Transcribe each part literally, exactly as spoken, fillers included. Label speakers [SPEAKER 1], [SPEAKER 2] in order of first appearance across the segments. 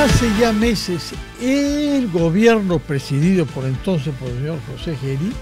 [SPEAKER 1] Hace ya meses, el gobierno presidido por entonces por el señor José Gerí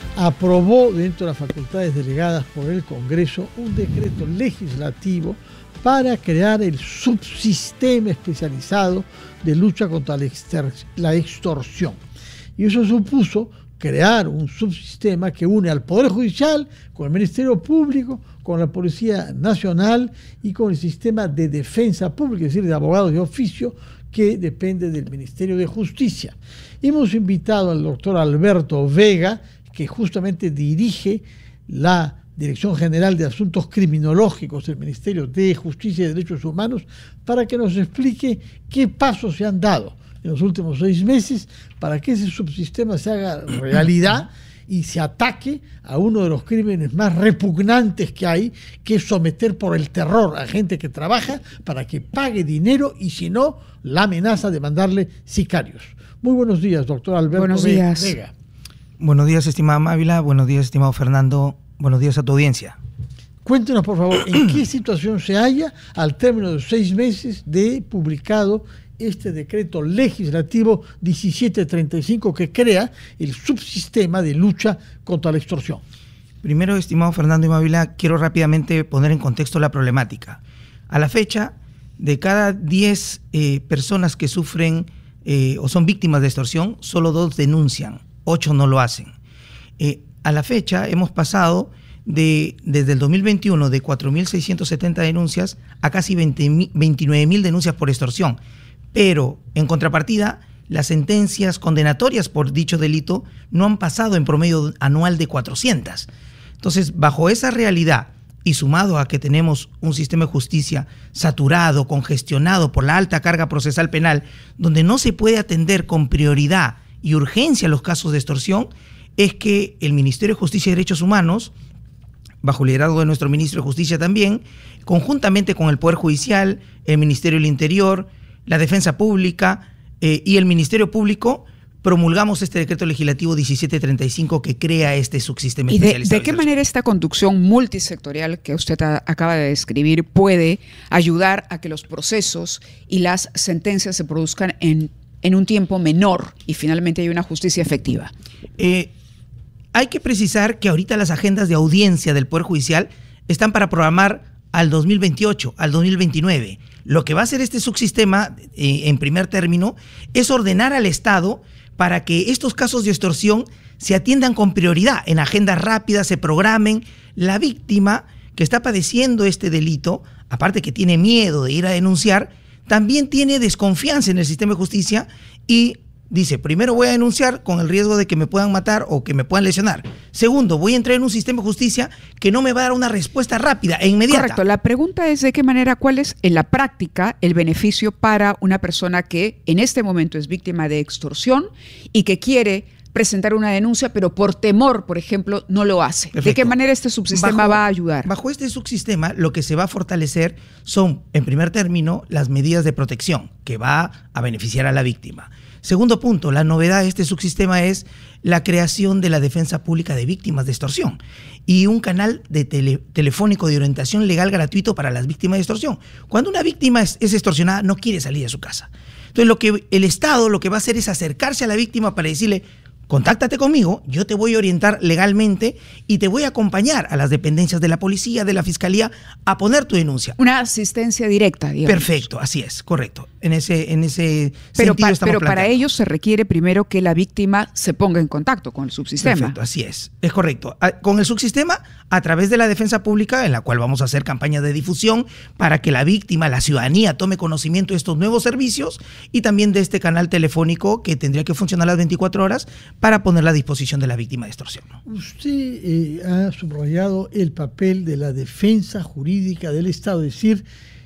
[SPEAKER 1] aprobó dentro de las facultades delegadas por el Congreso un decreto legislativo para crear el subsistema especializado de lucha contra la, exter- la extorsión. Y eso supuso crear un subsistema que une al Poder Judicial con el Ministerio Público, con la Policía Nacional y con el sistema de defensa pública, es decir, de abogados de oficio, que depende del Ministerio de Justicia. Hemos invitado al doctor Alberto Vega, que justamente dirige la Dirección General de Asuntos Criminológicos del Ministerio de Justicia y Derechos Humanos, para que nos explique qué pasos se han dado en los últimos seis meses para que ese subsistema se haga realidad y se ataque a uno de los crímenes más repugnantes que hay, que es someter por el terror a gente que trabaja para que pague dinero y, si no, la amenaza de mandarle sicarios. Muy buenos días, doctor Alberto
[SPEAKER 2] buenos días.
[SPEAKER 1] Vega.
[SPEAKER 3] Buenos días, estimada Mávila. Buenos días, estimado Fernando. Buenos días a tu audiencia.
[SPEAKER 1] Cuéntenos, por favor, en qué situación se halla al término de seis meses de publicado este decreto legislativo diecisiete treinta y cinco que crea el subsistema de lucha contra la extorsión.
[SPEAKER 3] Primero, estimado Fernando y Mávila, quiero rápidamente poner en contexto la problemática. A la fecha, de cada diez eh, personas que sufren eh, o son víctimas de extorsión, solo dos denuncian, ocho no lo hacen. Eh, a la fecha hemos pasado de, desde el dos mil veintiuno de cuatro mil seiscientas setenta denuncias a casi veintinueve mil denuncias por extorsión. Pero, en contrapartida, las sentencias condenatorias por dicho delito no han pasado en promedio anual de cuatrocientas. Entonces, bajo esa realidad y sumado a que tenemos un sistema de justicia saturado, congestionado por la alta carga procesal penal, donde no se puede atender con prioridad y urgencia los casos de extorsión, es que el Ministerio de Justicia y Derechos Humanos, bajo el liderazgo de nuestro Ministro de Justicia también, conjuntamente con el Poder Judicial, el Ministerio del Interior, la Defensa Pública eh, y el Ministerio Público, promulgamos este decreto legislativo diecisiete treinta y cinco que crea este subsistema
[SPEAKER 2] ¿Y
[SPEAKER 3] especializado.
[SPEAKER 2] de, de qué manera esta conducción multisectorial que usted a, acaba de describir puede ayudar a que los procesos y las sentencias se produzcan en, en un tiempo menor y finalmente hay una justicia efectiva?
[SPEAKER 3] Eh, hay que precisar que ahorita las agendas de audiencia del Poder Judicial están para programar al dos mil veintiocho, al dos mil veintinueve. Lo que va a hacer este subsistema, eh, en primer término, es ordenar al Estado para que estos casos de extorsión se atiendan con prioridad, en agendas rápidas, se programen. La víctima que está padeciendo este delito, aparte que tiene miedo de ir a denunciar, también tiene desconfianza en el sistema de justicia y dice, primero voy a denunciar con el riesgo de que me puedan matar o que me puedan lesionar. Segundo, voy a entrar en un sistema de justicia que no me va a dar una respuesta rápida e inmediata.
[SPEAKER 2] Correcto. La pregunta es de qué manera, cuál es en la práctica el beneficio para una persona que en este momento es víctima de extorsión y que quiere presentar una denuncia, pero por temor, por ejemplo, no lo hace. Perfecto. ¿De qué manera este subsistema bajo, va a ayudar?
[SPEAKER 3] Bajo este subsistema, lo que se va a fortalecer son, en primer término, las medidas de protección que va a beneficiar a la víctima. Segundo punto, la novedad de este subsistema es la creación de la Defensa Pública de Víctimas de Extorsión y un canal de tele, telefónico de orientación legal gratuito para las víctimas de extorsión. Cuando una víctima es, es extorsionada, no quiere salir de su casa. Entonces, lo que el Estado lo que va a hacer es acercarse a la víctima para decirle, contáctate conmigo, yo te voy a orientar legalmente y te voy a acompañar a las dependencias de la policía, de la fiscalía, a poner tu denuncia.
[SPEAKER 2] Una asistencia directa, digamos.
[SPEAKER 3] Perfecto, así es, correcto. En ese, en ese
[SPEAKER 2] pero
[SPEAKER 3] sentido
[SPEAKER 2] pa,
[SPEAKER 3] estamos
[SPEAKER 2] Pero
[SPEAKER 3] planteando.
[SPEAKER 2] para ello se requiere primero que la víctima se ponga en contacto con el subsistema.
[SPEAKER 3] Perfecto, así es, es correcto. Con el subsistema, a través de la Defensa Pública, en la cual vamos a hacer campañas de difusión para que la víctima, la ciudadanía, tome conocimiento de estos nuevos servicios y también de este canal telefónico que tendría que funcionar las veinticuatro horas para ponerla a disposición de la víctima de extorsión.
[SPEAKER 1] Usted eh, ha subrayado el papel de la defensa jurídica del Estado, es decir,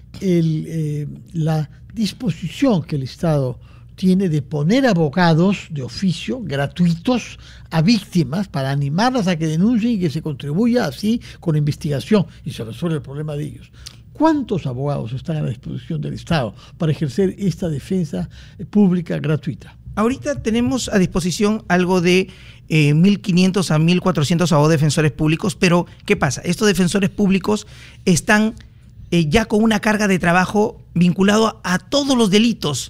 [SPEAKER 1] el, eh, la disposición que el Estado tiene de poner abogados de oficio gratuitos a víctimas para animarlas a que denuncien y que se contribuya así con la investigación y se resuelve el problema de ellos. ¿Cuántos abogados están a la disposición del Estado para ejercer esta defensa pública gratuita?
[SPEAKER 3] Ahorita tenemos a disposición algo de eh, mil quinientos a mil cuatrocientos abogados defensores públicos, pero ¿qué pasa? Estos defensores públicos están eh, ya con una carga de trabajo vinculado a, a todos los delitos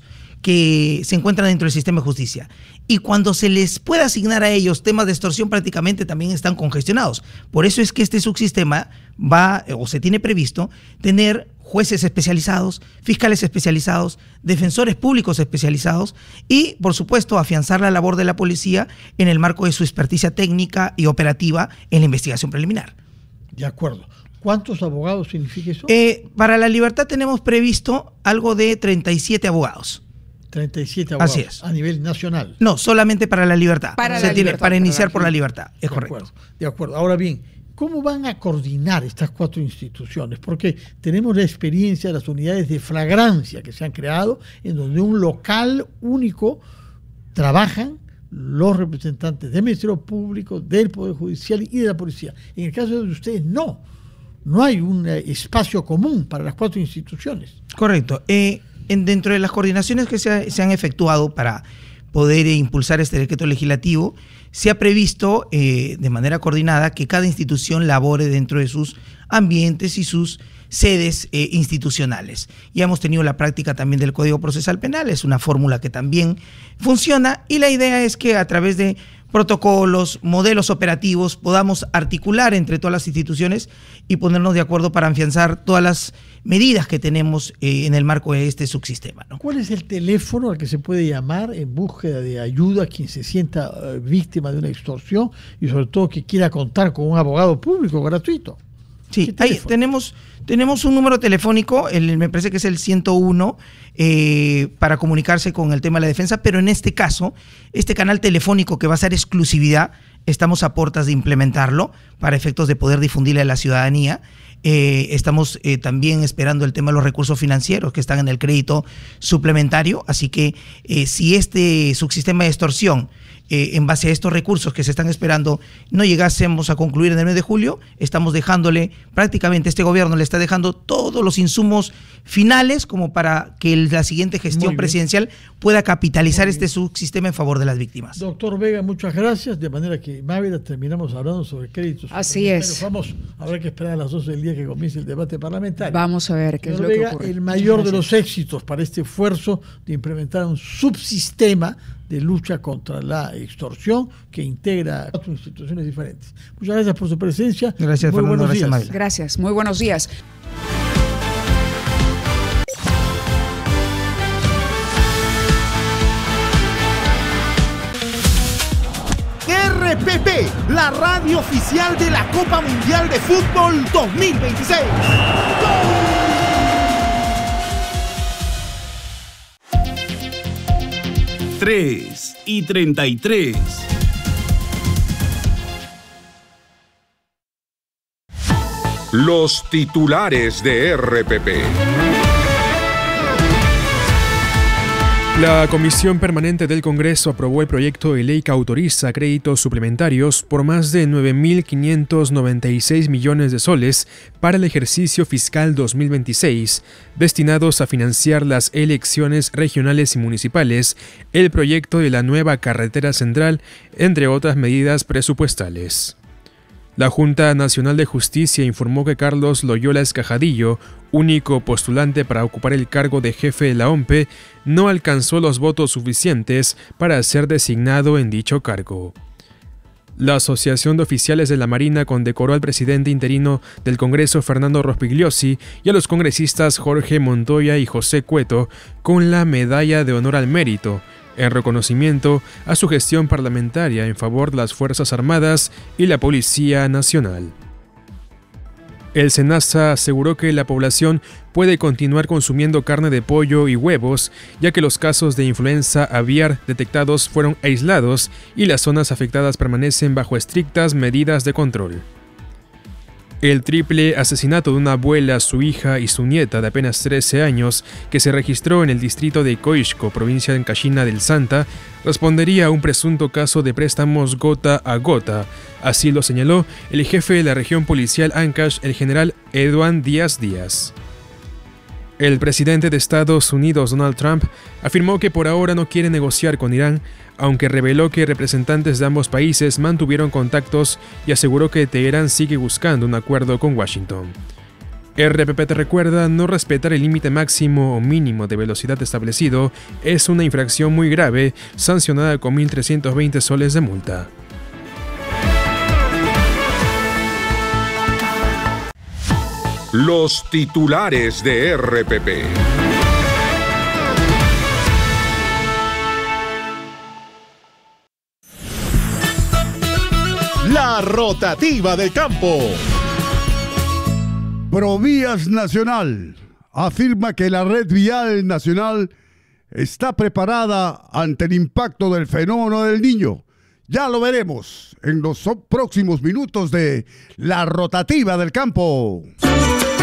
[SPEAKER 3] que se encuentran dentro del sistema de justicia. Y cuando se les puede asignar a ellos temas de extorsión, prácticamente también están congestionados. Por eso es que este subsistema va, o se tiene previsto, tener jueces especializados, fiscales especializados, defensores públicos especializados y, por supuesto, afianzar la labor de la policía en el marco de su experticia técnica y operativa en la investigación preliminar.
[SPEAKER 1] De acuerdo. ¿Cuántos abogados significa eso?
[SPEAKER 3] Eh, para la libertad tenemos previsto algo de treinta y siete abogados.
[SPEAKER 1] treinta y siete abogados.
[SPEAKER 3] Así es.
[SPEAKER 1] A nivel nacional.
[SPEAKER 3] No, solamente para la libertad.
[SPEAKER 2] Para,
[SPEAKER 3] Se
[SPEAKER 2] la
[SPEAKER 3] tiene,
[SPEAKER 2] libertad,
[SPEAKER 3] para iniciar
[SPEAKER 2] para
[SPEAKER 3] por la libertad. Es
[SPEAKER 1] de
[SPEAKER 3] correcto.
[SPEAKER 1] Acuerdo, de acuerdo. Ahora bien, ¿cómo van a coordinar estas cuatro instituciones? Porque tenemos la experiencia de las unidades de flagrancia que se han creado, en donde un local único trabajan los representantes del Ministerio Público, del Poder Judicial y de la Policía. En el caso de ustedes, no. No hay un eh, espacio común para las cuatro instituciones.
[SPEAKER 3] Correcto. Eh, en, dentro de las coordinaciones que se, ha, se han efectuado para poder eh, impulsar este decreto legislativo, se ha previsto eh, de manera coordinada que cada institución labore dentro de sus ambientes y sus sedes eh, institucionales. Ya hemos tenido la práctica también del Código Procesal Penal, es una fórmula que también funciona y la idea es que a través de protocolos, modelos operativos, podamos articular entre todas las instituciones y ponernos de acuerdo para afianzar todas las medidas que tenemos eh, en el marco de este subsistema, ¿no?
[SPEAKER 1] ¿Cuál es el teléfono al que se puede llamar en búsqueda de ayuda a quien se sienta uh, víctima de una extorsión y sobre todo que quiera contar con un abogado público gratuito?
[SPEAKER 3] Sí, ahí tenemos, tenemos un número telefónico, el, me parece que es el ciento uno, eh, para comunicarse con el tema de la defensa, pero en este caso, este canal telefónico que va a ser exclusividad, estamos a puertas de implementarlo para efectos de poder difundirle a la ciudadanía. Eh, estamos eh, también esperando el tema de los recursos financieros que están en el crédito suplementario, así que eh, si este subsistema de extorsión eh, en base a estos recursos que se están esperando no llegásemos a concluir en el mes de julio, estamos dejándole, prácticamente este gobierno le está dejando todos los insumos finales como para que la siguiente gestión presidencial pueda capitalizar este subsistema en favor de las víctimas.
[SPEAKER 1] Doctor Vega, muchas gracias, de manera que Mávila terminamos hablando sobre créditos.
[SPEAKER 2] Así es.
[SPEAKER 1] Vamos, habrá que esperar a las doce del día que comience el debate parlamentario.
[SPEAKER 2] Vamos a ver qué
[SPEAKER 1] Señor
[SPEAKER 2] es lo
[SPEAKER 1] Vega,
[SPEAKER 2] que ocurre.
[SPEAKER 1] el mayor
[SPEAKER 2] Muchas
[SPEAKER 1] de
[SPEAKER 2] gracias.
[SPEAKER 1] los éxitos para este esfuerzo de implementar un subsistema de lucha contra la extorsión que integra cuatro instituciones diferentes. Muchas gracias por su presencia.
[SPEAKER 3] Gracias,
[SPEAKER 1] Muy
[SPEAKER 3] Fernando.
[SPEAKER 1] buenos
[SPEAKER 3] Gracias,
[SPEAKER 1] días.
[SPEAKER 3] Mávila.
[SPEAKER 2] Gracias, muy buenos días.
[SPEAKER 4] R P P, la radio oficial de la Copa Mundial de Fútbol dos mil veintiséis.
[SPEAKER 5] tres y treinta y tres.
[SPEAKER 6] Los titulares de R P P.
[SPEAKER 7] La Comisión Permanente del Congreso aprobó el proyecto de ley que autoriza créditos suplementarios por más de nueve mil quinientos noventa y seis millones de soles para el ejercicio fiscal dos mil veintiséis, destinados a financiar las elecciones regionales y municipales, el proyecto de la nueva carretera central, entre otras medidas presupuestales. La Junta Nacional de Justicia informó que Carlos Loyola Escajadillo, único postulante para ocupar el cargo de jefe de la O M P E, no alcanzó los votos suficientes para ser designado en dicho cargo. La Asociación de Oficiales de la Marina condecoró al presidente interino del Congreso, Fernando Rospigliosi, y a los congresistas Jorge Montoya y José Cueto con la Medalla de Honor al Mérito, en reconocimiento a su gestión parlamentaria en favor de las Fuerzas Armadas y la Policía Nacional. El SENASA aseguró que la población puede continuar consumiendo carne de pollo y huevos, ya que los casos de influenza aviar detectados fueron aislados y las zonas afectadas permanecen bajo estrictas medidas de control. El triple asesinato de una abuela, su hija y su nieta de apenas trece años, que se registró en el distrito de Coixco, provincia de Caxina del Santa, respondería a un presunto caso de préstamos gota a gota. Así lo señaló el jefe de la región policial Ancash, el general Eduardo Díaz Díaz. El presidente de Estados Unidos, Donald Trump, afirmó que por ahora no quiere negociar con Irán, aunque reveló que representantes de ambos países mantuvieron contactos y aseguró que Teherán sigue buscando un acuerdo con Washington. R P P te recuerda, no respetar el límite máximo o mínimo de velocidad establecido es una infracción muy grave, sancionada con mil trescientos veinte soles de multa.
[SPEAKER 6] Los titulares de R P P.
[SPEAKER 4] La rotativa del campo.
[SPEAKER 8] Provías Nacional afirma que la red vial nacional está preparada ante el impacto del fenómeno del Niño. Ya lo veremos en los próximos minutos de La Rotativa del Campo.